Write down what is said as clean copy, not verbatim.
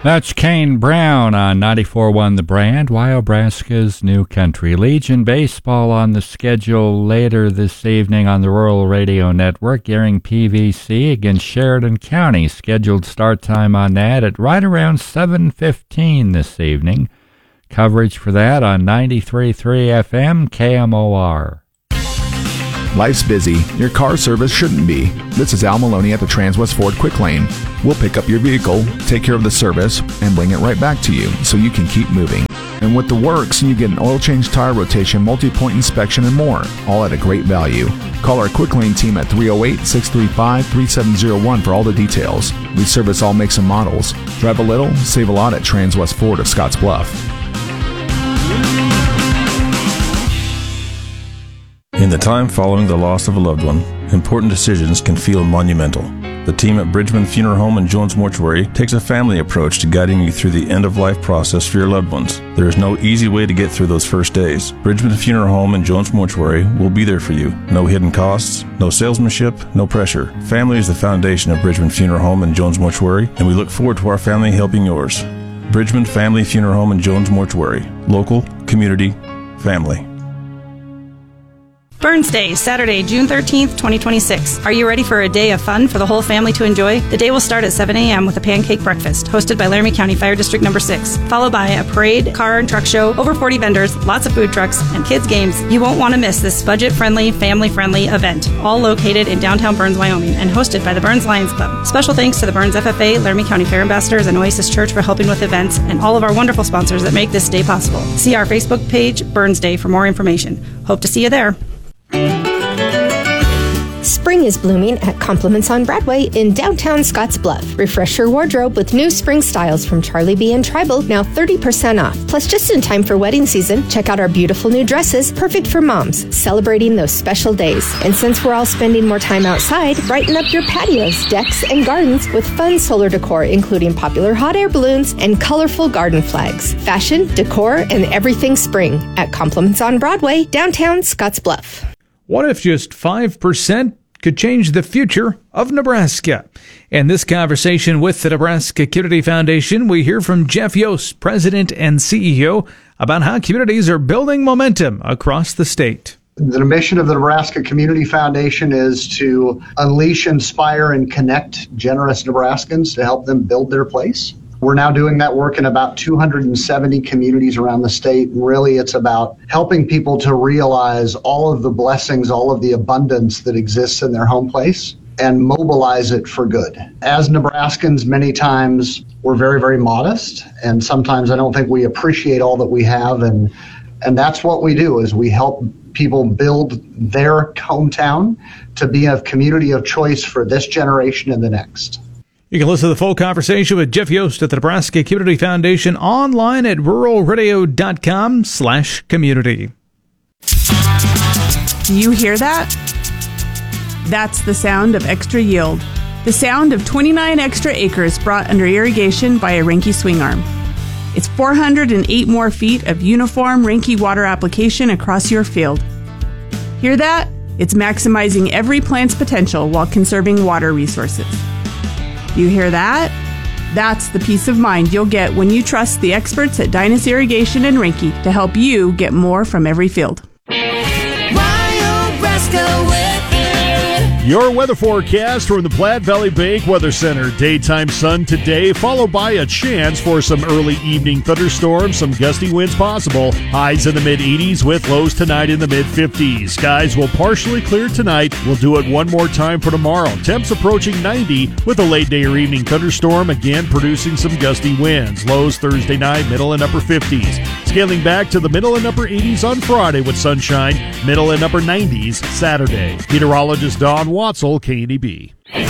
That's Kane Brown on 94.1 The Brand, Wyobraska's New Country. Legion Baseball on the schedule later this evening on the Rural Radio Network, airing PVC against Sheridan County. Scheduled start time on that at right around 7:15 this evening. Coverage for that on 93.3 FM KMOR. Life's busy. Your car service shouldn't be. This is Al Maloney at the Transwest Ford Quick Lane. We'll pick up your vehicle, take care of the service, and bring it right back to you so you can keep moving. And with the works, you get an oil change, tire rotation, multi-point inspection, and more, all at a great value. Call our Quick Lane team at 308-635-3701 for all the details. We service all makes and models. Drive a little, save a lot at Transwest Ford of Scotts Bluff. In the time following the loss of a loved one, important decisions can feel monumental. The team at Bridgman Funeral Home and Jones Mortuary takes a family approach to guiding you through the end-of-life process for your loved ones. There is no easy way to get through those first days. Bridgman Funeral Home and Jones Mortuary will be there for you. No hidden costs, no salesmanship, no pressure. Family is the foundation of Bridgman Funeral Home and Jones Mortuary, and we look forward to our family helping yours. Bridgman Family Funeral Home and Jones Mortuary. Local, community, family. Burns Day, Saturday, June 13th, 2026. Are you ready for a day of fun for the whole family to enjoy? The day will start at 7 a.m. with a pancake breakfast, hosted by Laramie County Fire District Number 6, followed by a parade, car and truck show, over 40 vendors, lots of food trucks, and kids' games. You won't want to miss this budget-friendly, family-friendly event, all located in downtown Burns, Wyoming, and hosted by the Burns Lions Club. Special thanks to the Burns FFA, Laramie County Fair Ambassadors, and Oasis Church for helping with events, and all of our wonderful sponsors that make this day possible. See our Facebook page, Burns Day, for more information. Hope to see you there. Spring is blooming at Compliments on Broadway in downtown Scotts Bluff. Refresh your wardrobe with new spring styles from Charlie B and Tribal, now 30% off. Plus, just in time for wedding season, check out our beautiful new dresses, perfect for moms, celebrating those special days. And since we're all spending more time outside, brighten up your patios, decks, and gardens with fun solar decor, including popular hot air balloons and colorful garden flags. Fashion, decor, and everything spring at Compliments on Broadway, downtown Scotts Bluff. What if just 5% could change the future of Nebraska? In this conversation with the Nebraska Community Foundation, we hear from Jeff Yost, President and CEO, about how communities are building momentum across the state. The mission of the Nebraska Community Foundation is to unleash, inspire, and connect generous Nebraskans to help them build their place. We're now doing that work in about 270 communities around the state. And really, it's about helping people to realize all of the blessings, all of the abundance that exists in their home place and mobilize it for good. As Nebraskans, many times we're very, very modest. And sometimes I don't think we appreciate all that we have. And that's what we do, is we help people build their hometown to be a community of choice for this generation and the next. You can listen to the full conversation with Jeff Yost at the Nebraska Community Foundation online at ruralradio.com/community. Do you hear that? That's the sound of extra yield. The sound of 29 extra acres brought under irrigation by a Reinke swing arm. It's 408 more feet of uniform Reinke water application across your field. Hear that? It's maximizing every plant's potential while conserving water resources. You hear that? That's the peace of mind you'll get when you trust the experts at Dynas Irrigation and Reinke to help you get more from every field. Your weather forecast from the Platte Valley Bank Weather Center. Daytime sun today, followed by a chance for some early evening thunderstorms, some gusty winds possible. Highs in the mid-80s with lows tonight in the mid-50s. Skies will partially clear tonight. We'll do it one more time for tomorrow. Temps approaching 90 with a late day or evening thunderstorm, again producing some gusty winds. Lows Thursday night, middle and upper 50s. Scaling back to the middle and upper 80s on Friday with sunshine, middle and upper 90s Saturday. Meteorologist Don Watzel, KNEB.